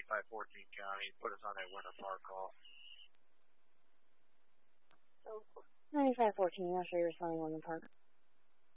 9514 County. Put us on that Winter Park call. 9514, I'll show you responding Winter Park.